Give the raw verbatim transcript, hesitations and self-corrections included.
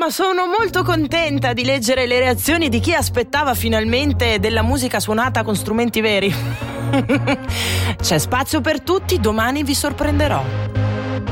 ma sono molto contenta di leggere le reazioni di chi aspettava finalmente della musica suonata con strumenti veri. C'è spazio per tutti, domani vi sorprenderò.